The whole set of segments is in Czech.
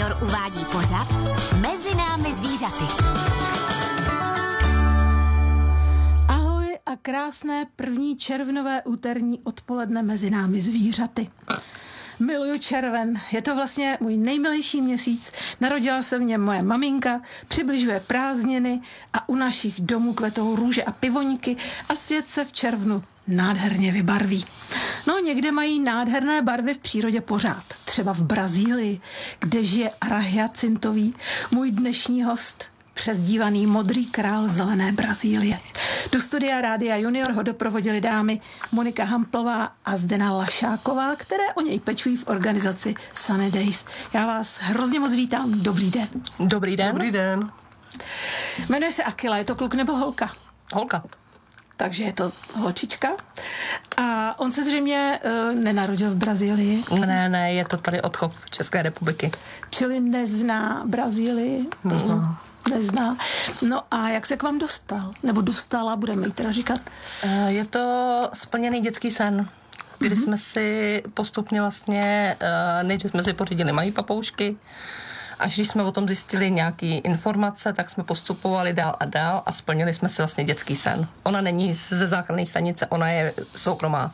Junior uvádí pořad Mezi námi zvířaty. Ahoj a krásné 1. červnové úterní odpoledne mezi námi zvířaty. Miluju červen, je to vlastně můj nejmilejší měsíc, narodila se v něm moje maminka, přibližuje prázdniny a u našich domů kvetou růže a pivoníky a svět se v červnu nádherně vybarví. No, někde mají nádherné barvy v přírodě pořád, třeba v Brazílii, kde žije Ara Hyacintový, můj dnešní host, přezdívaný modrý král zelené Brazílie. Do studia Rádia Junior ho doprovodili dámy Monika Hamplová a Zdena Lašáková, které o něj pečují v organizaci Sunny Days. Já vás hrozně moc vítám. Dobrý den. Dobrý den. Dobrý den. Jmenuje se Akila, je to kluk nebo holka? Holka. Takže je to holčička. A on se zřejmě nenarodil v Brazílii. Ne, je to tady odchov České republiky. Čili nezná Brazílii. Nezná. No a jak se k vám dostal? Nebo dostala, budeme jí teda říkat. Je to splněný dětský sen, kdy jsme si postupně vlastně, nejdřív jsme si pořídili malý papoušky, až když jsme o tom zjistili nějaký informace, tak jsme postupovali dál a dál a splnili jsme si vlastně dětský sen. Ona není ze záchranné stanice, ona je soukromá.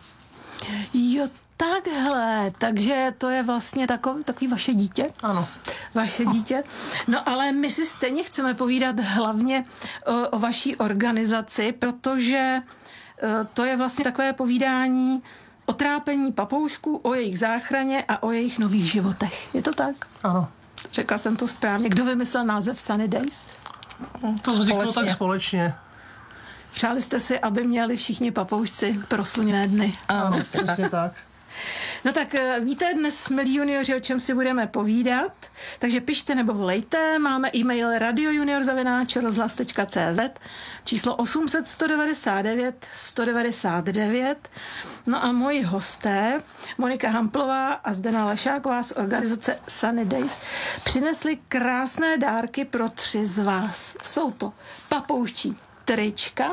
Jo, takhle, takže to je vlastně takový vaše dítě? Ano. Vaše dítě. No ale my si stejně chceme povídat hlavně o vaší organizaci, protože to je vlastně takové povídání o trápení papoušků, o jejich záchraně a o jejich nových životech. Je to tak? Ano. Řekla jsem to správně. Kdo vymyslel název Sunny Days? To vzniklo tak společně. Přáli jste si, aby měli všichni papoušci prosluněné dny. Ano, přesně tak. No tak víte dnes, milí junioři, o čem si budeme povídat, takže pište nebo volejte, máme e-mail radiojunior@rozhlas.cz, číslo 800 199 199, no a moji hosté, Monika Hamplová a Zdena Lašáková z organizace Sunny Days, přinesli krásné dárky pro 3 z vás. Jsou to papouščí trička,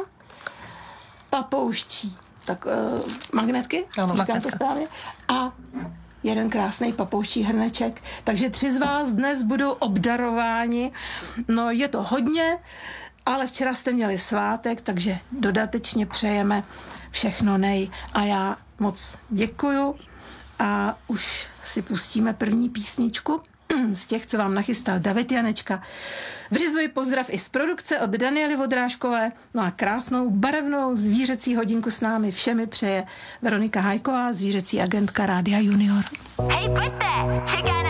papouščí magnetky, říkám to správně, a jeden krásný papouščí hrneček. Takže 3 z vás dnes budou obdarováni. No je to hodně, ale včera jste měli svátek, takže dodatečně přejeme všechno nej. A já moc děkuju a už si pustíme první písničku z těch, co vám nachystal David Janečka. Vřizuji pozdrav i z produkce od Daniely Vodrážkové, no a krásnou barevnou zvířecí hodinku s námi všemi přeje Veronika Hajková, zvířecí agentka Rádia Junior. Hej, pojďte, čeká